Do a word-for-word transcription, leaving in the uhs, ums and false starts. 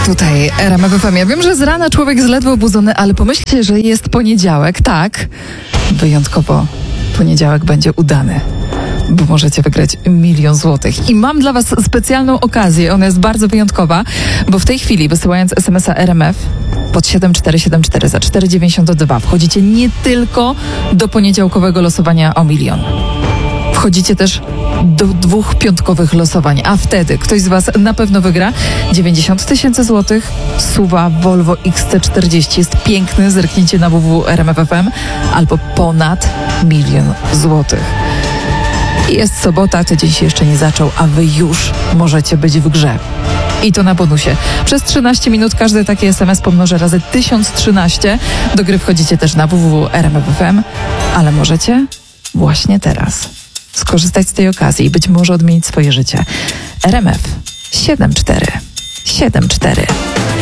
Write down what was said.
Tutaj R M F F M. Ja wiem, że z rana człowiek jest ledwo obudzony, ale pomyślcie, że jest poniedziałek. Tak, wyjątkowo poniedziałek będzie udany, bo możecie wygrać milion złotych. I mam dla was specjalną okazję, ona jest bardzo wyjątkowa, bo w tej chwili wysyłając es em es a R M F pod siedem cztery siedem cztery za cztery dziewięćdziesiąt dwa wchodzicie nie tylko do poniedziałkowego losowania o milion. Wchodzicie też do dwóch piątkowych losowań, a wtedy ktoś z was na pewno wygra dziewięćdziesiąt tysięcy złotych. Suwa Volvo X C czterdzieści jest piękny, zerknijcie na w w w kropka r m f f m, albo ponad milion złotych. Jest sobota, tydzień się jeszcze nie zaczął, a wy już możecie być w grze. I to na bonusie. Przez trzynaście minut każdy taki es em es pomnożę razy tysiąc trzynaście. Do gry wchodzicie też na w w w kropka r m f f m, ale możecie właśnie teraz skorzystać z tej okazji i być może odmienić swoje życie. R M F siedem cztery siedem cztery.